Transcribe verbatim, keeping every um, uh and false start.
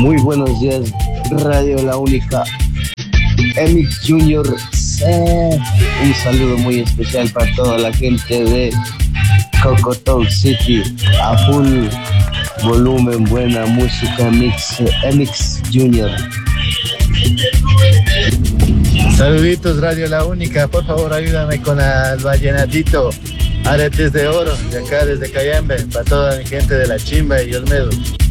Muy buenos días, Radio La Única. Emix Junior, eh, un saludo muy especial para toda la gente de Cocotón City. A full volumen, buena música, Mix, Emix Junior. Saluditos, Radio La Única. Por favor, ayúdame con el vallenatito Aretes de Oro, de acá desde Cayambe, para toda mi gente de La Chimba y Olmedo.